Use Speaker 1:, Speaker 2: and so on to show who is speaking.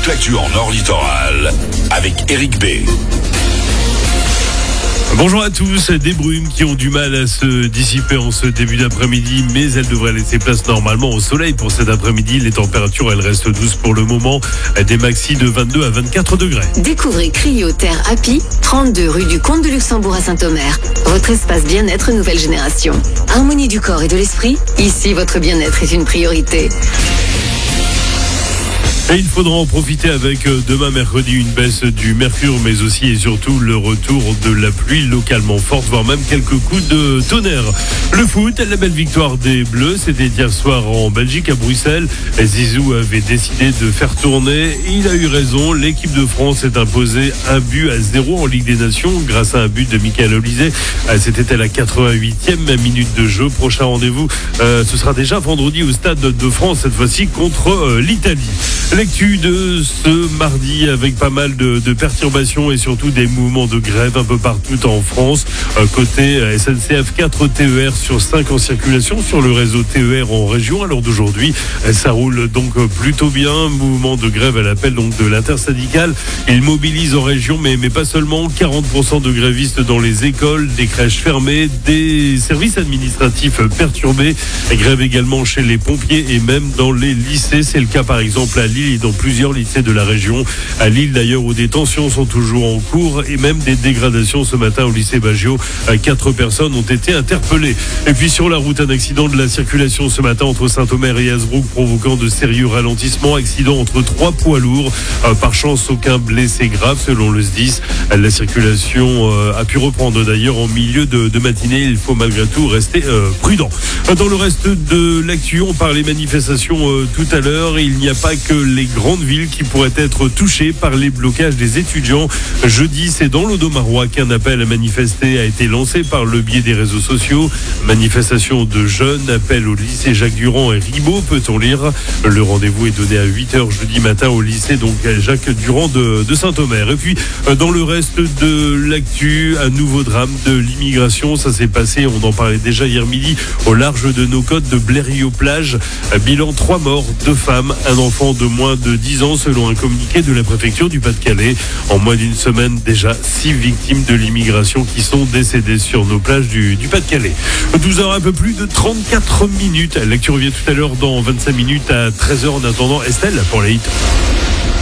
Speaker 1: l'actu en Nord Littoral avec Eric B.
Speaker 2: Bonjour à tous. Des brumes qui ont du mal à se dissiper en ce début d'après-midi, mais elles devraient laisser place normalement au soleil pour cet après-midi. Les températures, elles restent douces pour le moment, des maxis de 22 à 24 degrés.
Speaker 3: Découvrez Cryoterre Happy, 32 rue du Comte de Luxembourg à Saint-Omer. Votre espace bien-être nouvelle génération. Harmonie du corps et de l'esprit, ici votre bien-être est une priorité.
Speaker 2: Et il faudra en profiter avec demain mercredi une baisse du mercure, mais aussi et surtout le retour de la pluie localement forte, voire même quelques coups de tonnerre. Le foot, la belle victoire des Bleus, c'était hier soir en Belgique à Bruxelles. Zizou avait décidé de faire tourner. Il a eu raison, l'équipe de France s'est imposée 1-0 en Ligue des Nations grâce à un but de Michael Olise. C'était à la 88e minute de jeu. Prochain rendez-vous, ce sera déjà vendredi au Stade de France, cette fois-ci contre l'Italie. L'actu de ce mardi avec pas mal de perturbations et surtout des mouvements de grève un peu partout en France. Côté SNCF, 4 TER sur 5 en circulation sur le réseau TER en région. À l'heure d'aujourd'hui, ça roule donc plutôt bien. Mouvement de grève à l'appel donc de l'intersyndicale. Il mobilise en région, mais pas seulement. 40% de grévistes dans les écoles, des crèches fermées, des services administratifs perturbés. Grève également chez les pompiers et même dans les lycées. C'est le cas par exemple à Lille et dans plusieurs lycées de la région. À Lille d'ailleurs, où des tensions sont toujours en cours et même des dégradations ce matin au lycée Baggio. 4 personnes ont été interpellées. Et puis sur la route, un accident de la circulation ce matin entre Saint-Omer et Hazebrouck provoquant de sérieux ralentissements. Accident entre 3 poids lourds. Par chance, aucun blessé grave selon le SDIS. La circulation a pu reprendre d'ailleurs en milieu de matinée. Il faut malgré tout rester prudent. Dans le reste de l'actu, on parlait manifestations tout à l'heure. Il n'y a pas que les grandes villes qui pourraient être touchées par les blocages des étudiants. Jeudi, c'est dans l'Audomarois qu'un appel à manifester a été lancé par le biais des réseaux sociaux. Manifestation de jeunes, appel au lycée Jacques Durand et Ribot, peut-on lire. Le rendez-vous est donné à 8h jeudi matin au lycée donc Jacques Durand de Saint-Omer. Et puis, dans le reste de l'actu, un nouveau drame de l'immigration. Ça s'est passé, on en parlait déjà hier midi, au large de nos côtes de Blériot-Plage. Bilan 3 morts, 2 femmes, un enfant de moins de 10 ans selon un communiqué de la préfecture du Pas-de-Calais. En moins d'une semaine, déjà 6 victimes de l'immigration qui sont décédées sur nos plages du Pas-de-Calais. 12h, un peu plus de 34 minutes. L'actu revient tout à l'heure dans 25 minutes à 13h. En attendant, Estelle pour les hits.